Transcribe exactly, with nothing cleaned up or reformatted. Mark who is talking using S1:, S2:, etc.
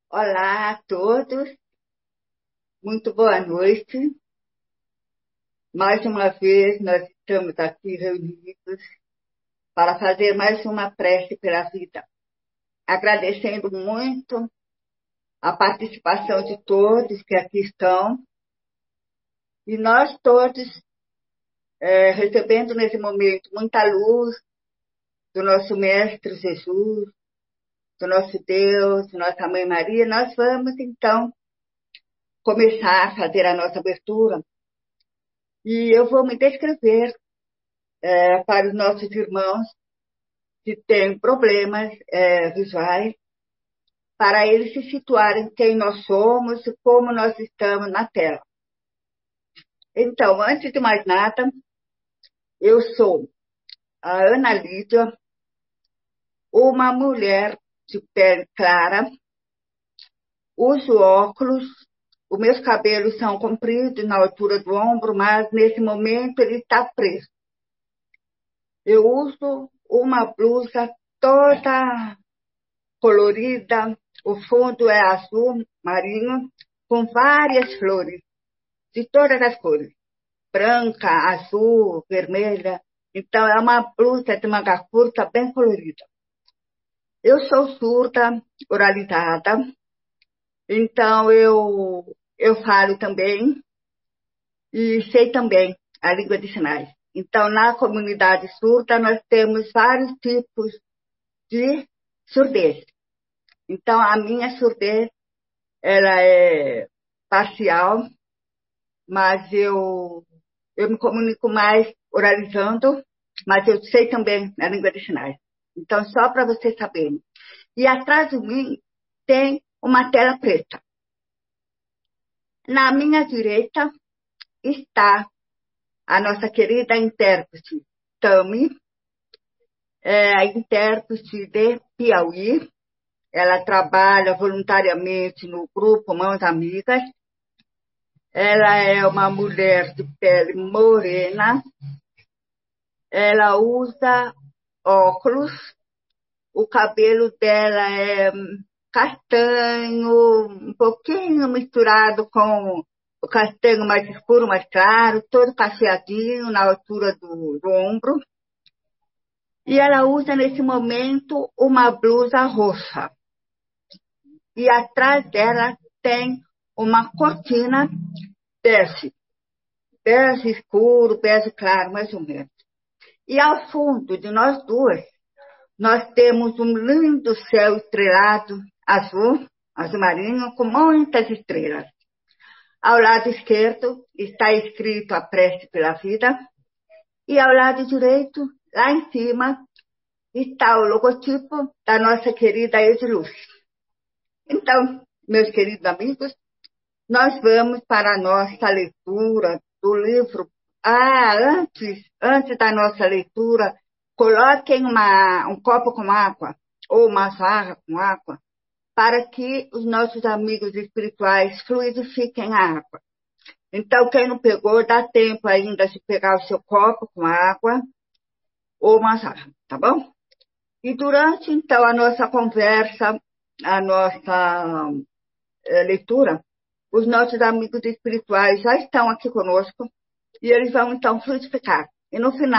S1: Olá a todos, muito boa noite. Mais uma vez nós estamos aqui reunidos para fazer mais uma prece pela vida, agradecendo muito a participação de todos que aqui estão e nós todos é, recebendo nesse momento muita luz do nosso Mestre Jesus, do nosso Deus, nossa Mãe Maria. Nós vamos então começar a fazer a nossa abertura. E eu vou me descrever é, para os nossos irmãos que têm problemas é, visuais, para eles se situarem quem nós somos e como nós estamos na Terra. Então, antes de mais nada, eu sou a Ana Lídia, uma mulher de pele clara, uso óculos, os meus cabelos são compridos na altura do ombro, mas nesse momento ele está preso. Eu uso uma blusa toda colorida, o fundo é azul marinho, com várias flores, de todas as cores, branca, azul, vermelha. Então, é uma blusa de manga curta bem colorida. Eu sou surda, oralizada, então eu, eu falo também e sei também a língua de sinais. Então, na comunidade surda, nós temos vários tipos de surdez. Então, a minha surdez, ela é parcial, mas eu, eu me comunico mais oralizando, mas eu sei também a língua de sinais. Então, só para vocês saberem. E atrás de mim tem uma tela preta. Na minha direita está a nossa querida intérprete Tami, é a intérprete de Piauí. Ela trabalha voluntariamente no grupo Mãos Amigas. Ela é uma mulher de pele morena. Ela usa óculos. O cabelo dela é castanho, um pouquinho misturado com o castanho mais escuro, mais claro, todo cacheadinho na altura do, do ombro. E ela usa nesse momento uma blusa roxa. E atrás dela tem uma cortina bege, bege escuro, bege claro, mais ou menos. E ao fundo de nós duas, nós temos um lindo céu estrelado, azul, azul marinho, com muitas estrelas. Ao lado esquerdo está escrito a prece pela vida, e ao lado direito, lá em cima, está o logotipo da nossa querida Ediluz. Então, meus queridos amigos, nós vamos para a nossa leitura do livro. Ah, antes, antes da nossa leitura, coloquem uma, um copo com água ou uma jarra com água para que os nossos amigos espirituais fluidifiquem a água. Então, quem não pegou, dá tempo ainda de pegar o seu copo com água ou uma jarra, tá bom? E durante, então, a nossa conversa, a nossa eh, leitura, os nossos amigos espirituais já estão aqui conosco e eles vão, então, frutificar. E no final,